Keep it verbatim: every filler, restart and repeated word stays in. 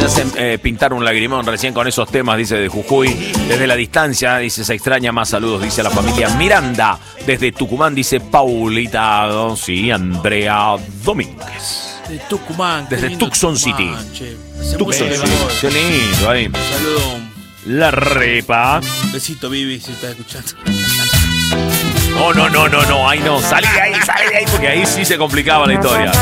me hacen eh, pintar un lagrimón recién con esos temas, dice de Jujuy. Desde la distancia, dice, se extraña más saludos, dice la familia Miranda. Desde Tucumán, dice Paulita, sí, Andrea Domínguez. De Tucumán. Desde Tucson City. Tucson City. Qué lindo ahí. Un saludo. La repa. Besito, Vivi, si estás escuchando. No, no, no, no, no, ahí no, salí de ahí, salí de ahí, porque ahí sí se complicaba la historia.